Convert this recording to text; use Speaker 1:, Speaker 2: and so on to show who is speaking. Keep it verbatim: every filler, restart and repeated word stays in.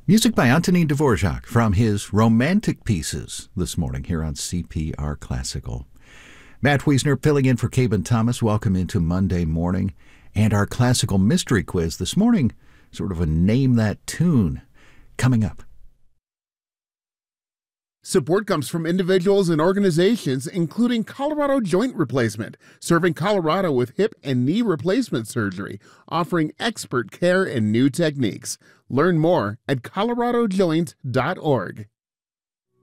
Speaker 1: Music by Antonin Dvorak from his Romantic Pieces this morning here on C P R Classical. Matt Wiesner filling in for Caben Thomas. Welcome into Monday morning. And our classical mystery quiz this morning, sort of a name that tune, coming up.
Speaker 2: Support comes from individuals and organizations, including Colorado Joint Replacement, serving Colorado with hip and knee replacement surgery, offering expert care and new techniques. Learn more at colorado joint dot org.